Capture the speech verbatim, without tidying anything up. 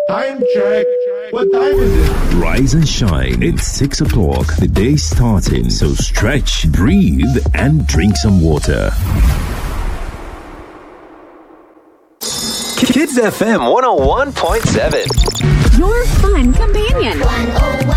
Time check. What time is it? Rise and shine. It's six o'clock. The day's starting. So stretch, breathe, and drink some water. Kids F M one oh one point seven. Your fun companion.